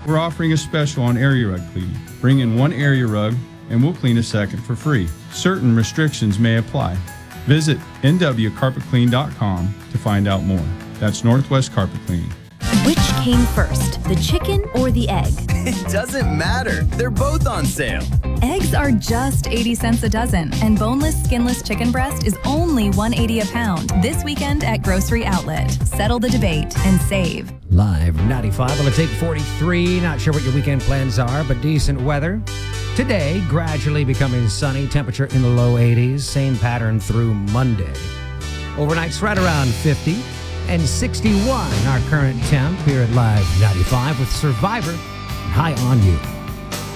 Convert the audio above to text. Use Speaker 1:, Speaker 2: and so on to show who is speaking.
Speaker 1: We're offering a special on area rug cleaning. Bring in one area rug and we'll clean a second for free. Certain restrictions may apply. Visit nwcarpetclean.com to find out more. That's Northwest Carpet Cleaning.
Speaker 2: Which came first, the chicken or the egg?
Speaker 3: It doesn't matter. They're both on sale.
Speaker 4: Eggs are just 80 cents a dozen, and boneless, skinless chicken breast is only $1.80 a pound this weekend at Grocery Outlet. Settle the debate and save.
Speaker 5: Live 95. Well, it's 8:43. Not sure what your weekend plans are, but decent weather. Today, gradually becoming sunny. Temperature in the low 80s. Same pattern through Monday. Overnight's right around 50. And 61, our current temp here at Live 95 with Survivor, High on You.